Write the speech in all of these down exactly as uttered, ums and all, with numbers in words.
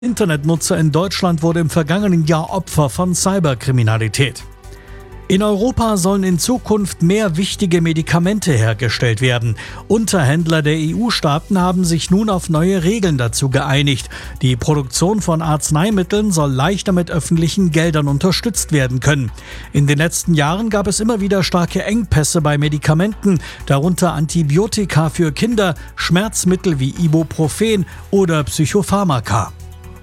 Internetnutzer in Deutschland wurde im vergangenen Jahr Opfer von Cyberkriminalität. In Europa sollen in Zukunft mehr wichtige Medikamente hergestellt werden. Unterhändler der E U-Staaten haben sich nun auf neue Regeln dazu geeinigt. Die Produktion von Arzneimitteln soll leichter mit öffentlichen Geldern unterstützt werden können. In den letzten Jahren gab es immer wieder starke Engpässe bei Medikamenten, darunter Antibiotika für Kinder, Schmerzmittel wie Ibuprofen oder Psychopharmaka.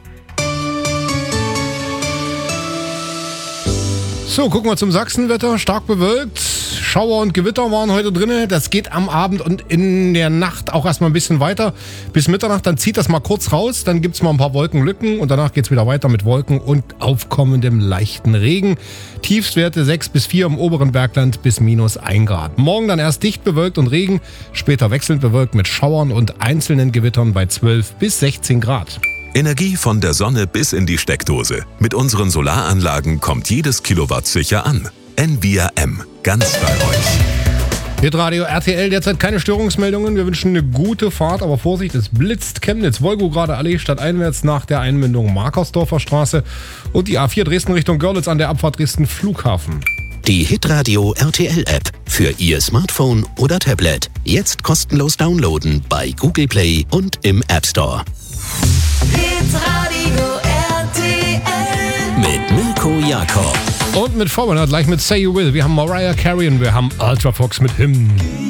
So, gucken wir zum Sachsenwetter. Stark bewölkt. Schauer und Gewitter waren heute drin. Das geht am Abend und in der Nacht auch erstmal ein bisschen weiter. Bis Mitternacht, dann zieht das mal kurz raus. Dann gibt es mal ein paar Wolkenlücken und danach geht es wieder weiter mit Wolken und aufkommendem leichten Regen. Tiefstwerte sechs bis vier im oberen Bergland bis minus ein Grad. Morgen dann erst dicht bewölkt und Regen, später wechselnd bewölkt mit Schauern und einzelnen Gewittern bei zwölf bis sechzehn Grad. Energie von der Sonne bis in die Steckdose. Mit unseren Solaranlagen kommt jedes Kilowatt sicher an. N V R M, ganz bei euch. Hitradio R T L, derzeit keine Störungsmeldungen. Wir wünschen eine gute Fahrt, aber Vorsicht, es blitzt. Chemnitz, Wolgograder Allee stadteinwärts nach der Einmündung Markersdorfer Straße und die A vier Dresden Richtung Görlitz an der Abfahrt Dresden Flughafen. Die Hitradio R T L-App für Ihr Smartphone oder Tablet. Jetzt kostenlos downloaden bei Google Play und im App Store. Hitradio R T L Mit Mirko Jakob. Und mit Vorwärts gleich mit Say You Will. Wir haben Mariah Carey und wir haben Ultra Fox mit Him.